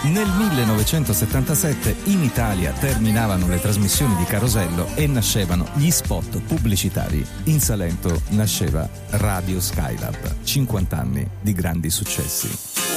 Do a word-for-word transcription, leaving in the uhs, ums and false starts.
Nel millenovecentosettantasette in Italia terminavano le trasmissioni di Carosello e nascevano gli spot pubblicitari. In Salento nasceva Radio Skylab, cinquanta anni di grandi successi.